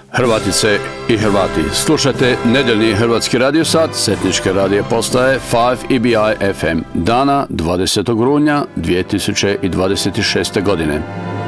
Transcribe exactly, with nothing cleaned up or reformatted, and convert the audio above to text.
Hrvatice i Hrvati, slušajte nedeljni hrvatski radiosat s etničke radio postaje pet E B I F M dana dvadesetog rujna dvije tisuće dvadeset šeste godine.